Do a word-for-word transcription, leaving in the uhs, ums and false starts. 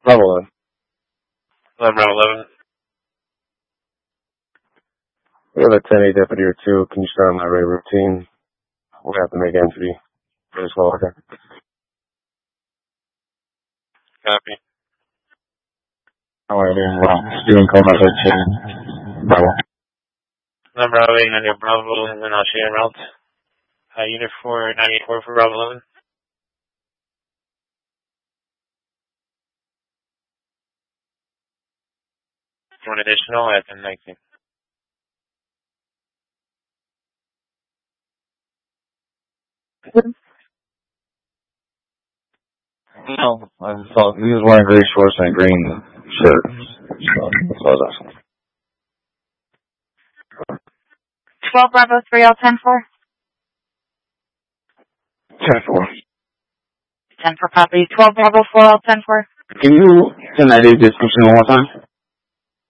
Bravo eleven. eleven, Bravo eleven. We have a ten eight deputy or two. Can you start on my rate routine? We're going to have to make entry for this call. Okay. Copy. All right, then. Well, student call number thirteen. Bravo. eleven, Bravo eight, ninety Bravo eleven, and I'll share route. Uh, unit four, ninety-eight four for Bravo eleven. One additional at ten nineteen. No, I thought he was wearing gray shorts and a green shirt. So that's what I was asking. twelve Bravo three, all ten four. ten four. ten for copy. twelve Bravo four, all ten four. Can you send that description one more time?